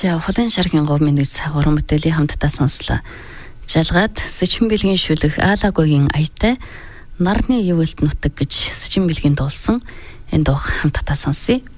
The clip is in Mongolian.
За Хулын шаргийн говь мэнийг цагууран бүтээлийн хамтдаа сонслоо. Жалгаад Сэчин бэлгийн шүлэг Алагогийн аятай нарны ивэлт нутаг гэж Сэчин бэлгийн дуулсан энэ дуу хамтдаа сонсъё.